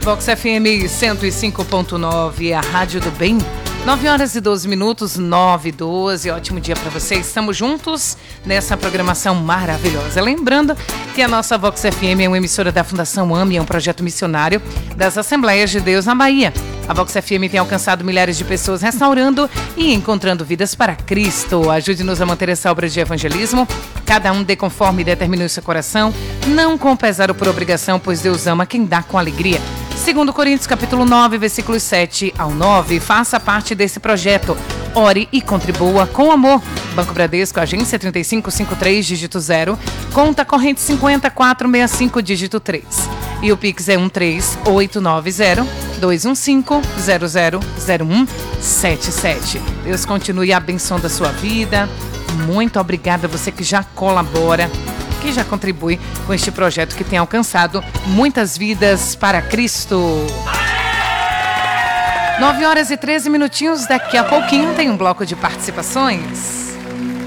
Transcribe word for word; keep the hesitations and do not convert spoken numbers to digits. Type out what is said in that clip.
Vox F M cento e cinco ponto nove, a Rádio do Bem. nove horas e doze minutos, nove e doze. Ótimo dia para vocês. Estamos juntos nessa programação maravilhosa. Lembrando que a nossa Vox F M é uma emissora da Fundação AME, é um projeto missionário das Assembleias de Deus na Bahia. A Vox F M tem alcançado milhares de pessoas restaurando e encontrando vidas para Cristo. Ajude-nos a manter essa obra de evangelismo. Cada um dê conforme determinou seu coração, não com pesar ou por obrigação, pois Deus ama quem dá com alegria. Segundo Coríntios, capítulo nove, versículos sete ao nove. Faça parte desse projeto. Ore e contribua com amor. Banco Bradesco, agência trinta e cinco cinquenta e três, dígito zero. Conta corrente cinquenta, quatrocentos e sessenta e cinco, dígito três. E o Pix é um três oito nove zero, dois um cinco, zero zero zero um sete sete. Deus continue abençoando a sua vida. Muito obrigada a você que já colabora, que já contribui com este projeto que tem alcançado muitas vidas para Cristo. nove horas e treze minutinhos, daqui a pouquinho tem um bloco de participações.